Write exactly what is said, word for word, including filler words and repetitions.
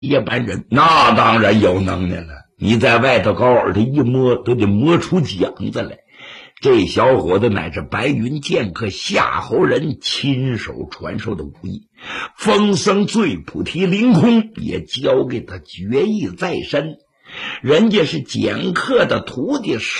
一般人那当然有能耐了，你在外头高耳朵一摸，都得摸出浆子来。这小伙子乃是白云剑客夏侯人亲手传授的武艺，风僧醉菩提凌空也教给他绝艺在身。人家是剑客的徒弟